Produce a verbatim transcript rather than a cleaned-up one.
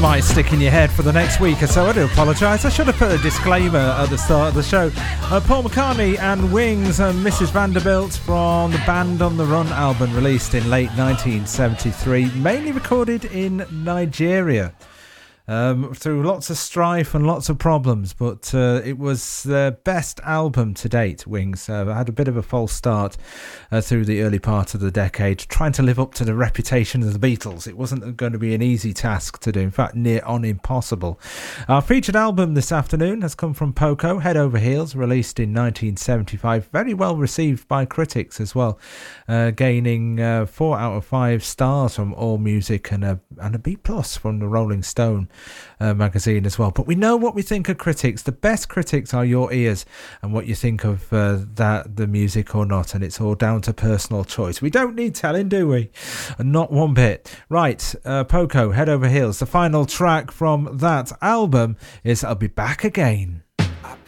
might stick in your head for the next week or so. I do apologise. I should have put a disclaimer at the start of the show. Uh, Paul McCartney and Wings and Missus Vanderbilt from the Band on the Run album released in late nineteen seventy-three, mainly recorded in Nigeria. Um, through lots of strife and lots of problems, but uh, it was their best album to date, Wings. Uh, had a bit of a false start uh, through the early part of the decade, trying to live up to the reputation of the Beatles. It wasn't going to be an easy task to do, in fact, near on impossible. Our featured album this afternoon has come from Poco, Head Over Heels, released in nineteen seventy-five. Very well received by critics as well, uh, gaining uh, four out of five stars from AllMusic and a, and a B plus from the Rolling Stone Uh, magazine as well. But we know what we think of critics. The best critics are your ears and what you think of uh, that the music or not, and it's all down to personal choice. We don't need telling, do we? Not one bit. Right, uh, Poco, Head Over Heels. The final track from that album is I'll Be Back Again.